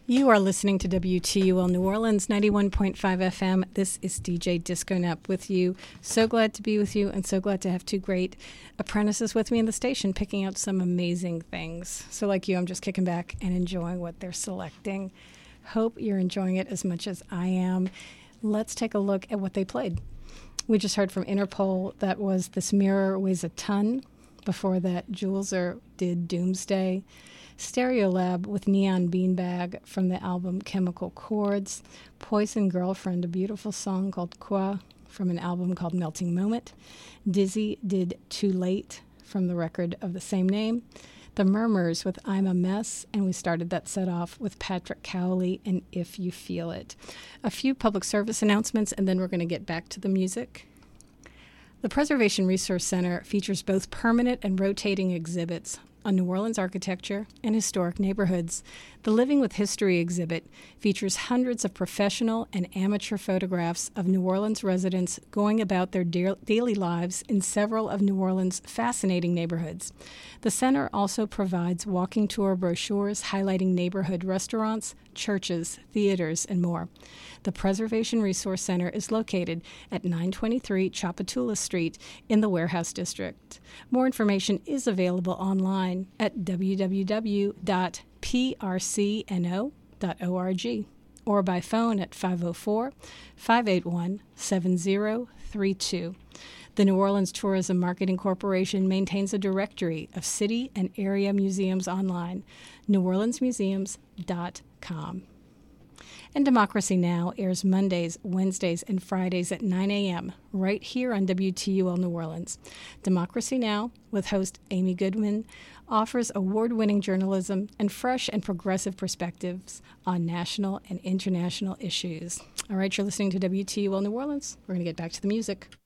You are listening to WTUL New Orleans 91.5 FM. This is DJ Disco Nap with you. So glad to be with you and so glad to have two great apprentices with me in the station picking out some amazing things. So like you, I'm just kicking back and enjoying what they're selecting. Hope you're enjoying it as much as I am. Let's take a look at what they played. We just heard from Interpol. That was This Mirror Weighs a Ton. Before that, Julzer did Doomsday. Stereolab with Neon Beanbag from the album Chemical Chords. Poison Girlfriend, a beautiful song called Quoi from an album called Melting Moment. Dizzy did Too Late from the record of the same name. The Murmurs with I'm a Mess, and we started that set off with Patrick Cowley and If You Feel It. A few public service announcements, and then we're going to get back to the music. The Preservation Resource Center features both permanent and rotating exhibits on New Orleans architecture and historic neighborhoods. The Living with History exhibit features hundreds of professional and amateur photographs of New Orleans residents going about their daily lives in several of New Orleans' fascinating neighborhoods. The center also provides walking tour brochures highlighting neighborhood restaurants, churches, theaters, and more. The Preservation Resource Center is located at 923 Chapatula Street in the Warehouse District. More information is available online at www.prcno.org or by phone at 504-581-7032. The New Orleans Tourism Marketing Corporation maintains a directory of city and area museums online, neworleansmuseums.com. And Democracy Now! Airs Mondays, Wednesdays, and Fridays at 9 a.m. right here on WTUL New Orleans. Democracy Now! With host Amy Goodman offers award-winning journalism and fresh and progressive perspectives on national and international issues. All right, you're listening to WTUL New Orleans. We're going to get back to the music.